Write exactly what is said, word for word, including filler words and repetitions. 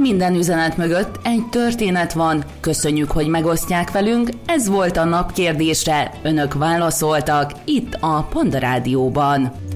Minden üzenet mögött egy történet van. Köszönjük, hogy megosztják velünk. Ez volt a Napkérdésre. Önök válaszoltak itt a Panda Rádióban.